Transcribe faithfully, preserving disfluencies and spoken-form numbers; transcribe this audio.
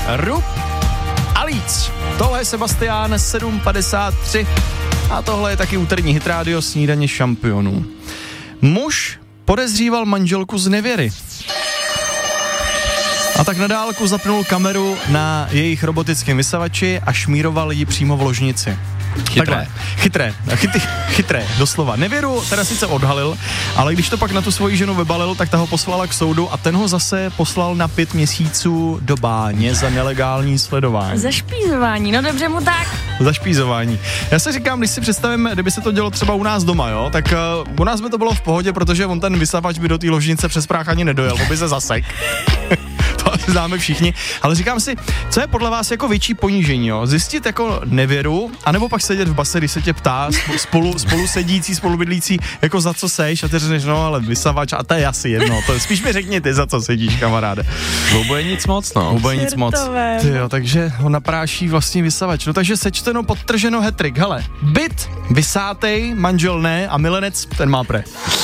Ru a Líc. Tohle je Sebastián sedm padesát tři a tohle je taky úterní hit rádio Snídaně šampionů. Muž podezříval manželku z nevěry. A tak na dálku zapnul kameru na jejich robotickém vysavači a šmíroval ji přímo v ložnici. Chytré. Takhle. Chytré. Chyty, chytré, doslova. Nevěru teda sice odhalil, ale když to pak na tu svoji ženu vybalil, tak ta ho poslala k soudu a ten ho zase poslal na pět měsíců do báně za nelegální sledování. Za špízování, no dobře mu tak. Za špízování. Já si říkám, když si představím, kdyby se to dělo třeba u nás doma, jo, tak uh, u nás by to bylo v pohodě, protože on ten vysavač by do té ložnice přes práh ani nedojel, on by se zasek. To asi známe všichni, ale říkám si, co je podle vás jako větší ponížení, jo? Zjistit jako nevěru, anebo pak sedět v base, když se tě ptá spolu, spolu sedící, spolubydlící, jako za co seš a ty řekneš, no ale vysavač a to je asi jedno, to spíš mi řekni ty, za co sedíš, kamaráde. Oboje nic moc, no. Oboje nic moc. Ty jo, takže ho napráší vlastní vysavač. No takže sečteno, podtrženo, hetrik. Hele, byt vysátej, manžel ne a milenec, ten má pre.